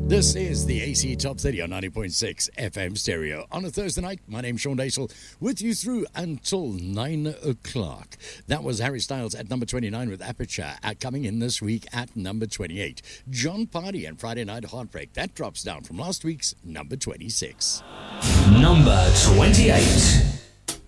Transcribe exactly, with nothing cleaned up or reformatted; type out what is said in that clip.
This is the A C Top thirty on ninety point six F M stereo. On a Thursday night, my name's Sean Dasel, with you through until nine o'clock. That was Harry Styles at number twenty-nine with Aperture, uh, coming in this week at number twenty-eight. John Party and Friday Night Heartbreak, that drops down from last week's number twenty-six. Number twenty-eight.